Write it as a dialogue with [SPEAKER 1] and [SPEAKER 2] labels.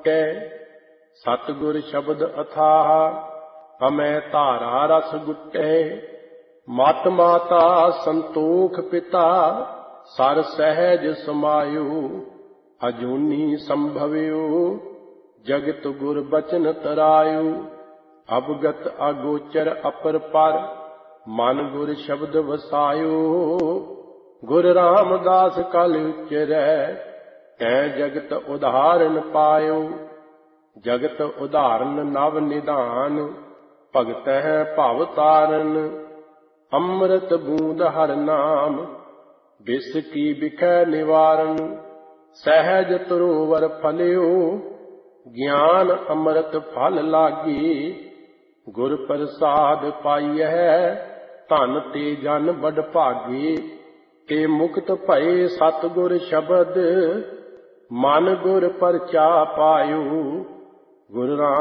[SPEAKER 1] ਟੁਟੈ। ਸਤਿਗੁਰ ਸ਼ਬਦ ਅਥਾਹ ਹਮੈ ਧਾਰਾ ਰਸ ਗੁਟੈ। ਮਤ ਮਾਤਾ ਸੰਤੋਖ ਪਿਤਾ ਸਰ ਸਹਿਜ ਸਮਾਇਓ। ਅਜੂਨੀ ਸੰਭਵਿਓ ਜਗਤ ਗੁਰ ਬਚਨ ਤਰਾਇਓ। ਅਵਗਤ ਅਗੋਚਰ ਅਪਰ ਪਰ ਮਨ ਗੁਰ ਸ਼ਬਦ ਵਸਾਇਓ। ਗੁਰ ਰਾਮਦਾਸ ਕਲ ਉਚਰੈ ਤੈ ਜਗਤ ਉਦਾਹਰਨ ਪਾਇਓ। ਜਗਤ ਉਦਾਹਰਨ ਨਵ ਨਿਧਾਨ ਭਗਤਹਿ ਭਵ ਤਾਰਨ। ਅੰਮ੍ਰਿਤ ਬੂੰਦ ਹਰਿ ਨਾਮ ਬਿਸ ਕੀ ਬਿਖੈ ਨਿਵਾਰਨ। ਸਹਿਜ ਤਰੋਵਰ ਫਲਿਓ ਗਿਆਨ ਅੰਮ੍ਰਿਤ ਫਲ ਲਾਗੀ। ਗੁਰ ਪ੍ਰਸਾਦ ਪਾਈਐ ਧਨ ਤੇ ਜਨ ਬੜ ਭਾਗੀ। ਤੇ ਮੁਕਤ ਭਏ ਸਤਿਗੁਰ ਸ਼ਬਦ ਮਨ ਗੁਰ ਪਰਚਾ ਪਾਇਓ।